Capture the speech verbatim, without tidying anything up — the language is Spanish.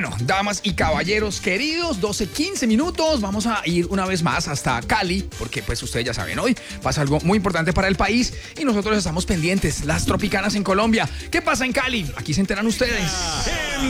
Bueno, damas y caballeros queridos, doce quince minutos. Vamos a ir una vez más hasta Cali, porque pues ustedes ya saben, hoy pasa algo muy importante para el país y nosotros estamos pendientes. Las Tropicanas en Colombia. ¿Qué pasa en Cali? Aquí se enteran ustedes. En